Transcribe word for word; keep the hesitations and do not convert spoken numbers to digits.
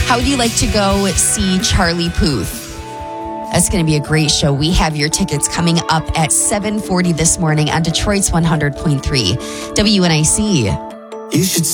How would you like to go see Charlie Puth? That's going to be a great show. We have your tickets coming up at seven forty this morning on Detroit's one hundred point three W N I C. You should